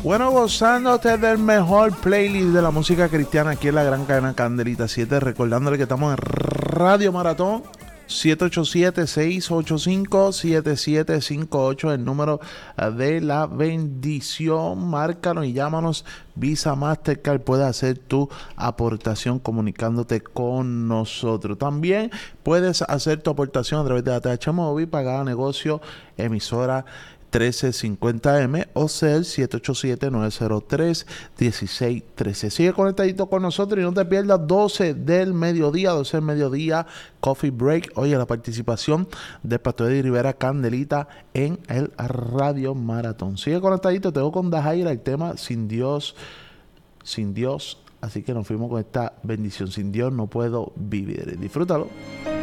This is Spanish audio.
Bueno, gozándote del mejor playlist de la música cristiana aquí en la Gran Cadena Candelita 7. Recordándole que estamos en Radio Maratón. 787-685-7758, el número de la bendición. Márcanos y llámanos. Visa Mastercard, puedes hacer tu aportación comunicándote con nosotros. También puedes hacer tu aportación a través de ATH Móvil, pagar a negocio, emisora 1350M o CEL 787-903-1613. Sigue conectadito con nosotros y no te pierdas 12 del mediodía, Coffee Break. Oye, la participación del Pastor Eddie Rivera Candelita en el Radio Maratón. Sigue conectadito, te dejo con Dajaira el tema Sin Dios. Así que nos fuimos con esta bendición. Sin Dios no puedo vivir. Disfrútalo.